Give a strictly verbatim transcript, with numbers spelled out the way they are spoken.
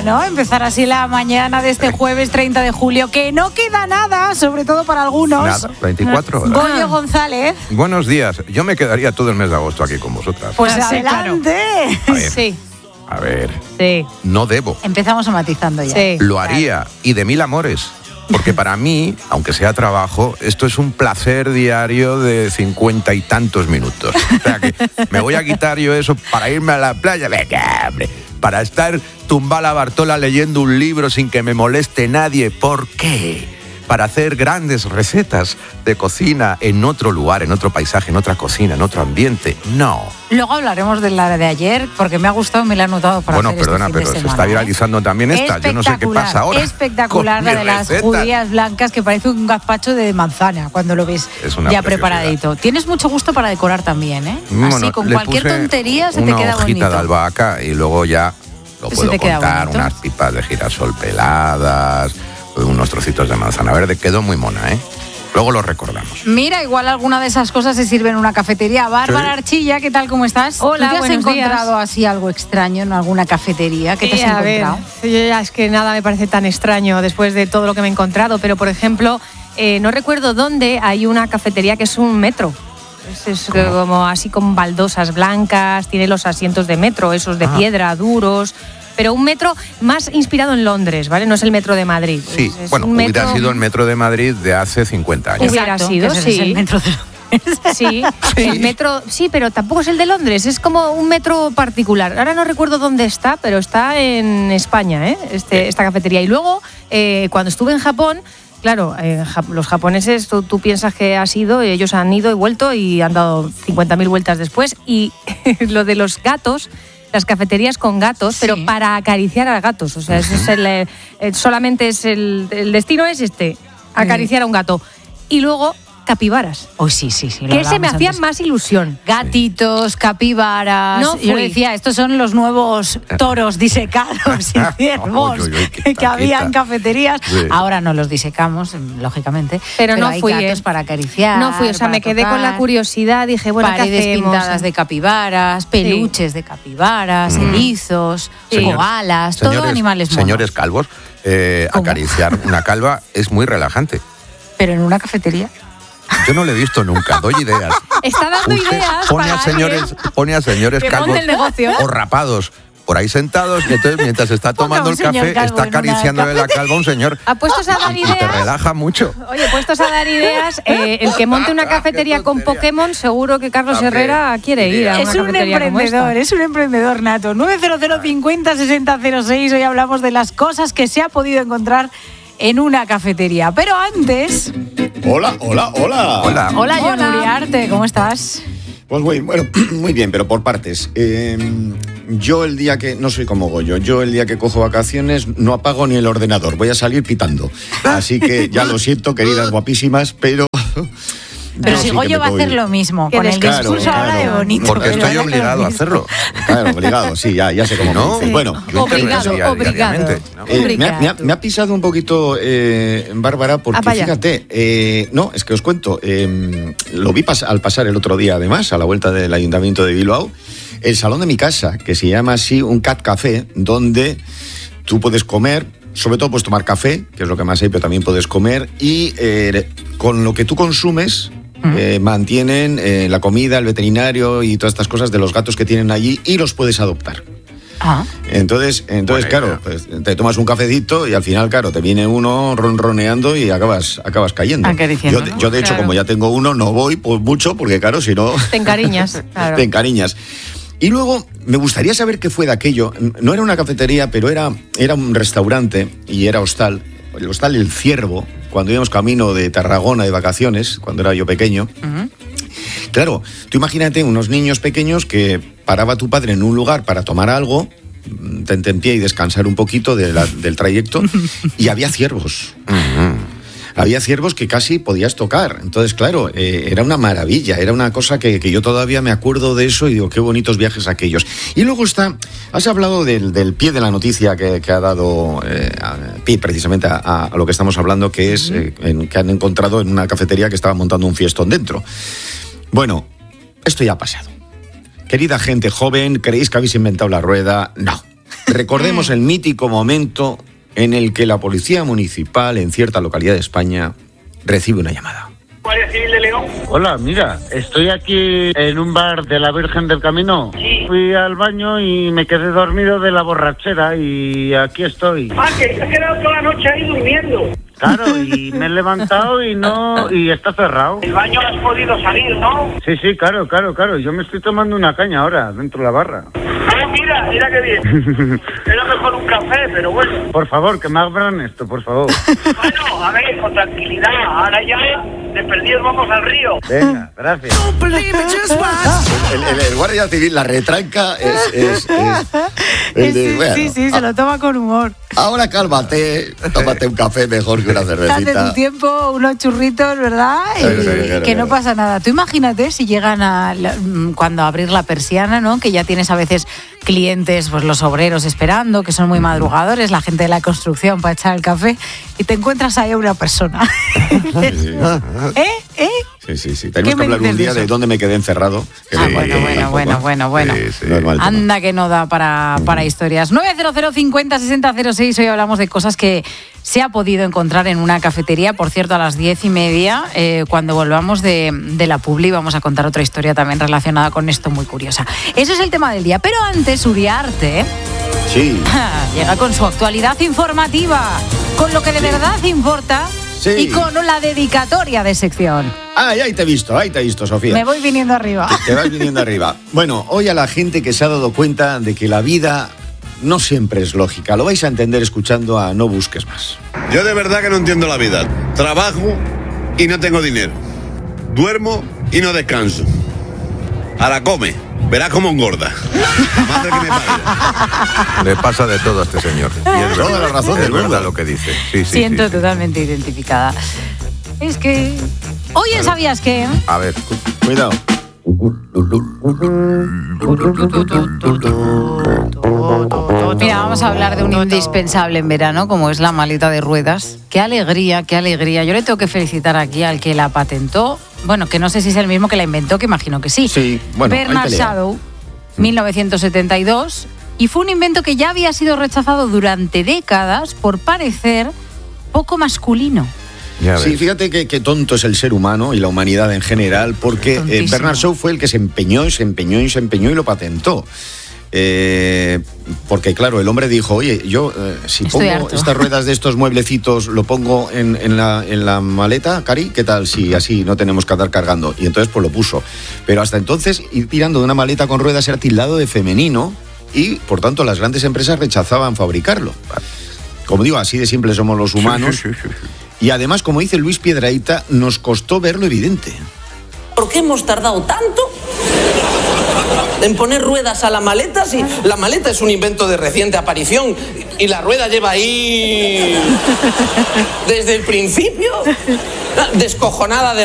¿no? Empezar así la mañana de este jueves treinta de julio, que no queda nada, sobre todo para algunos. Nada, veinticuatro horas. Goyo González. Buenos días. Yo me quedaría todo el mes de agosto aquí con vosotras. Pues Ah, sí, adelante. A ver, Sí, a ver, sí, no debo. Empezamos matizando ya. sí. Lo haría, y de mil amores. Porque para mí, aunque sea trabajo, esto es un placer diario de cincuenta y tantos minutos. O sea que me voy a quitar yo eso para irme a la playa. Venga, hombre, para estar tumbada la Bartola leyendo un libro sin que me moleste nadie. ¿Por qué? Para hacer grandes recetas de cocina en otro lugar, en otro paisaje, en otra cocina, en otro ambiente. No. Luego hablaremos de la de ayer, porque me ha gustado y me la he anotado para Bueno, hacer perdona, este fin de pero se semana, está ¿eh? viralizando también esta. Yo no sé qué pasa ahora. Espectacular con la mis de las recetas. judías blancas, que parece un gazpacho de manzana cuando lo ves Es una ya preciosidad. preparadito. Tienes mucho gusto para decorar también, ¿eh? Bueno, Así, con le cualquier puse tontería se te una queda hojita bonito. de albahaca y luego ya lo Se puedo te queda contar, bonito. unas pipas de girasol peladas, unos trocitos de manzana verde. Quedó muy mona, ¿eh? Luego lo recordamos. Mira, igual alguna de esas cosas se sirve en una cafetería. Bárbara Sí. Archilla, ¿qué tal? ¿Cómo estás? Hola, ¿Tú te has buenos encontrado días. así algo extraño en alguna cafetería? ¿Qué te has Sí, a ver, encontrado? yo ya es que nada me parece tan extraño después de todo lo que me he encontrado, pero por ejemplo, eh, no recuerdo dónde hay una cafetería que es un metro. Es, es ¿Cómo? como así con baldosas blancas, tiene los asientos de metro, esos de Ah. piedra, duros, pero un metro más inspirado en Londres, ¿vale? No es el metro de Madrid. Sí, Es- es bueno, un hubiera metro- sido el metro de Madrid de hace cincuenta años. Hubiera Exacto, sido, que ese es sí. el metro de- Sí, Sí. el metro, sí, pero tampoco es el de Londres, es como un metro particular. Ahora no recuerdo dónde está, pero está en España, ¿eh? este, esta cafetería. Y luego, eh, cuando estuve en Japón, claro, eh, ja- los japoneses, tú, tú piensas que has ido, y ellos han ido y vuelto y han dado cincuenta mil vueltas después. Y lo de los gatos, las cafeterías con gatos, Sí. pero para acariciar a gatos. O sea, eso es el, eh, eh, solamente es el, el destino es este, acariciar a un gato. Y luego, capibaras. Oh, sí, sí, sí. lo Que ese me hablábamos hacía antes. más ilusión. Gatitos, capibaras. No Yo fui. decía, estos son los nuevos toros disecados y ciervos Uy, uy, uy, qué que había en taquita. cafeterías. Sí. Ahora no los disecamos, lógicamente. Pero no hay fui, gatos ¿eh? para acariciar. No fui, o sea, para me quedé con la tocar, curiosidad, dije, bueno, ¿qué paredes hacemos? pintadas de capibaras, peluches de capibaras, Mm. erizos, Señor- koalas, todo animales monos. Señores calvos, eh, ¿Cómo? acariciar una calva es muy relajante. Pero en una cafetería. Yo no lo he visto nunca, doy ideas. Está dando Usted ideas pone para a señores, alguien pone a señores que calvos monte el negocio. o rapados por ahí sentados, y entonces mientras está Ponga tomando un el señor café, calvo está en una acariciándole la calva a un señor. Apuestos a dar Y te ideas. relaja mucho. Oye, puestos a dar ideas, eh, el que monte una cafetería con tontería. Pokémon, seguro que Carlos Ok. Herrera quiere ir a una Es un cafetería como esta. emprendedor, es un emprendedor nato. nueve cero cero cincuenta sesenta cero seis. Hoy hablamos de las cosas que se ha podido encontrar en una cafetería. Pero antes, Hola, hola, hola. Hola. hola, John Hola. Uriarte, ¿cómo estás? Pues muy, bueno, muy bien, pero por partes. Eh, yo el día que, no soy como Goyo, yo el día que cojo vacaciones no apago ni el ordenador, voy a salir pitando. Así que ya lo siento, queridas guapísimas, pero... Pero yo si sí que Goyo me va a puedo hacer ir. lo mismo, Qué con el descaro, discurso ahora de claro. bonito. Porque pero estoy va a hacer lo obligado a mismo. hacerlo. Claro, obligado, sí, ya, ya sé cómo No, me dices. Bueno, yo Obligado, intervenía obligado. diariamente, ¿no? Eh, me, ha, me ha- me ha pisado un poquito, eh, Bárbara, porque Ah, vaya. fíjate, eh, no, es que os cuento, eh, lo vi pas- al pasar el otro día, además, a la vuelta del Ayuntamiento de Bilbao, el salón de mi casa, que se llama así un Cat Café, donde tú puedes comer, sobre todo puedes tomar café, que es lo que más hay, pero también puedes comer, y eh, con lo que tú consumes... eh, mantienen eh, la comida, el veterinario y todas estas cosas de los gatos que tienen allí y los puedes adoptar. Ah, Entonces, entonces Buena claro, idea. pues, te tomas un cafecito y al final, claro, te viene uno ronroneando y acabas, acabas cayendo. Acariciando, Yo, de- ¿no? yo, de hecho, Claro. como ya tengo uno, no voy por mucho, porque claro, si no, Te encariñas, claro. te encariñas. Y luego, me gustaría saber qué fue de aquello. No era una cafetería, pero era, era un restaurante y era hostal. El hostal El Ciervo, cuando íbamos camino de Tarragona de vacaciones, cuando era yo pequeño. Claro, tú imagínate unos niños pequeños que paraba tu padre en un lugar para tomar algo, tente en pie y descansar un poquito de la- del trayecto, y había ciervos. Había ciervos que casi podías tocar. Entonces, claro, eh, era una maravilla, era una cosa que, que yo todavía me acuerdo de eso y digo, qué bonitos viajes aquellos. Y luego está, has hablado del, del pie de la noticia que, que ha dado eh, a- pie precisamente a, a- a lo que estamos hablando, que es eh, en- que han encontrado en una cafetería que estaba montando un fiestón dentro. Bueno, esto ya ha pasado. Querida gente joven, ¿creéis que habéis inventado la rueda? No. recordemos el mítico momento en el que la policía municipal en cierta localidad de España recibe una llamada. Guardia Civil de León. Hola, mira, estoy aquí en un bar de la Virgen del Camino. Sí. Fui al baño y me quedé dormido de la borrachera y aquí estoy. Ah, que te has quedado toda la noche ahí durmiendo. Claro, y me he levantado y no, y está cerrado. El baño has podido salir, ¿no? Sí, sí, claro, claro, claro. Yo me estoy tomando una caña ahora, dentro de la barra. Ah, mira, mira qué bien. Era mejor un café, pero bueno. Por favor, que me abran esto, por favor. Bueno, a ver, con tranquilidad. Ahora ya, de perdidos vamos al río. Venga, gracias. El, el- el guardia civil, la retranca es... es- es- el de, sí, bueno, sí, sí, se lo toma con humor. ahora cálmate, tómate un café mejor que una Date cervecita. tu tiempo, unos churritos, ¿verdad? Sí, Y sí, claro, que no claro. pasa nada. Tú imagínate si llegan a la- mm, cuando a abrir la persiana, ¿no? Que ya tienes a veces clientes, pues los obreros esperando, que son muy madrugadores, la gente de la construcción para echar el café, y te encuentras ahí a una persona. ¿Eh? ¿Eh? Sí, sí, sí. ¿Qué Tenemos que me hablar dices un de día eso? de dónde me quedé encerrado. que Ah, no- bueno, que bueno, tampoco- bueno, bueno, bueno. Sí, sí. No es mal tema. Anda que no da para, para historias. nueve cero cero cincuenta sesenta cero seis. Hoy hablamos de cosas que se ha podido encontrar en una cafetería. Por cierto, a las diez y media, eh, cuando volvamos de, de la publi, vamos a contar otra historia también relacionada con esto, muy curiosa. Eso es el tema del día. Pero antes, Uriarte Sí. llega con su actualidad informativa, con lo que de verdad importa Sí. y con la dedicatoria de sección. Ay, ahí te he visto, ahí te he visto, Sofía. Me voy viniendo arriba. Te vas viniendo arriba. Bueno, hoy a la gente que se ha dado cuenta de que la vida no siempre es lógica. Lo vais a entender escuchando a No Busques Más. Yo de verdad que no entiendo la vida. Trabajo y no tengo dinero. Duermo y no descanso. A la come. Verás cómo engorda. Madre que me parió. Le pasa de todo a este señor. Y es Toda verdad, la razón es del mundo. verdad lo que dice. Sí, sí, Siento sí, sí. totalmente identificada. Es que... Oye, ¿sabías qué? A ver, Cuidado. Mira, vamos a hablar de un indispensable en verano, como es la maleta de ruedas. Qué alegría, qué alegría. Yo le tengo que felicitar aquí al que la patentó. Bueno, que no sé si es el mismo que la inventó, que imagino que sí. Sí, bueno, hay Bernard pelea. Shadow, mil novecientos setenta y dos. Y fue un invento que ya había sido rechazado durante décadas por parecer poco masculino. ya Sí, ves. fíjate que, que tonto es el ser humano y la humanidad en general, porque eh, Tontísimo. Bernard Shaw fue el que se empeñó y se empeñó y se empeñó y lo patentó. Eh, porque claro, el hombre dijo, oye, yo eh, si Estoy pongo harto. estas ruedas de estos mueblecitos, lo pongo en, en la, en la maleta, Cari, ¿qué tal si así no tenemos que andar cargando? Y entonces pues lo puso. Pero hasta entonces ir tirando de una maleta con ruedas era tildado de femenino y por tanto las grandes empresas rechazaban fabricarlo. Como digo, así de simples somos los humanos. Sí, sí, sí, sí. Y además, como dice Luis Piedrahita, nos costó ver lo evidente. ¿Por qué hemos tardado tanto en poner ruedas a la maleta si la maleta es un invento de reciente aparición y la rueda lleva ahí desde el principio? Descojonada de